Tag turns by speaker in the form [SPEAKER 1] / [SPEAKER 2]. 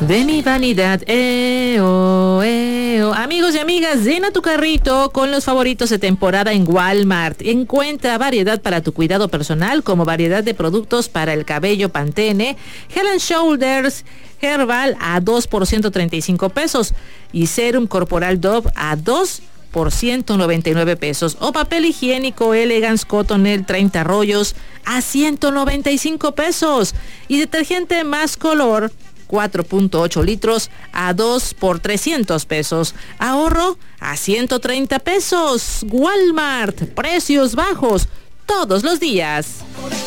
[SPEAKER 1] De mi vanidad, Amigos y amigas, llena tu carrito con los favoritos de temporada en Walmart. Encuentra variedad para tu cuidado personal, como variedad de productos para el cabello Pantene, Head and Shoulders Herbal a 2 por 135 pesos y Serum Corporal Dove a 2 por 199 pesos, o papel higiénico Elegance Cottonelle 30 rollos a 195 pesos y detergente Más Color 4.8 litros a 2 por 300 pesos. Ahorro a 130 pesos. Walmart, precios bajos todos los días.